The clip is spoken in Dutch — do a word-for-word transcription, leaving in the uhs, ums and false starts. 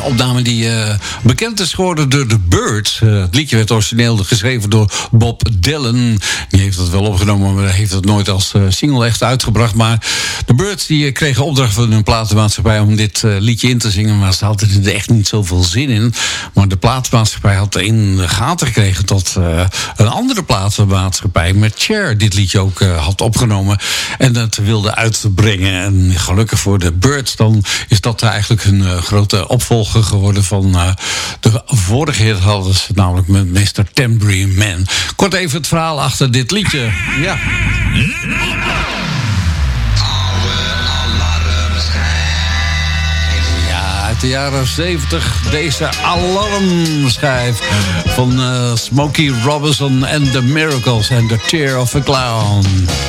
opname die uh, bekend is geworden door The Byrds. Uh, het liedje werd origineel geschreven door Bob Dylan. Die heeft het wel opgenomen, maar heeft het nooit als uh, single echt uitgebracht. Maar The Byrds die kregen opdracht van hun platenmaatschappij om dit uh, liedje in te zingen. Maar ze hadden er echt niet zoveel zin in. Maar de platenmaatschappij had in de gaten gekregen tot uh, een andere platenmaatschappij met Cher dit liedje ook uh, had opgenomen. En dat wilde uitbrengen. En gelukkig voor de Byrds, dan is dat eigenlijk een uh, grote opvolger geworden van uh, de vorige hit hadden ze namelijk met mister Tambourine Man. Kort even het verhaal achter dit liedje. Ja. Uit de jaren zeventig deze alarmschijf van uh, Smokey Robinson and the Miracles and the Tear of a Clown.